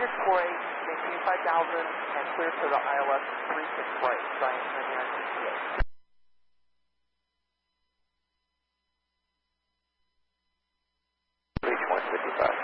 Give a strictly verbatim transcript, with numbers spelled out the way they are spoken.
four eight, maintain five thousand, and clear to the I L S three six right, Giant ninety-nine sixty-eight. Reach one fifty-five.